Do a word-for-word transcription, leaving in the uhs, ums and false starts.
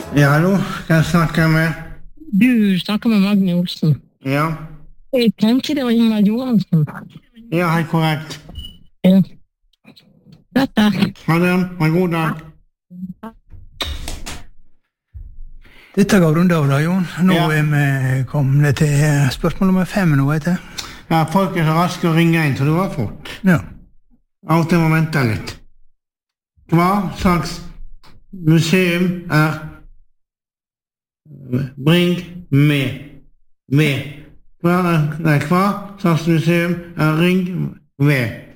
Ja, hallo, kan jeg snakke med? Du snakker med Magne Olsen. Ja. Jeg tenker det var Ingvar Johansen. Ja, helt korrekt. Ja. Dette. Ha det, ha en god dag. Dette går rundt av da, Jon. Nå Ja. er vi kommet til spørsmål nummer fem nå, vet jeg. Ja, folk er så raske å ringe inn, så du har fått. Ja. Av og til må vente litt. Hva slags museum er Bring med med? Hva, nei, hva slags museum er Ring ved?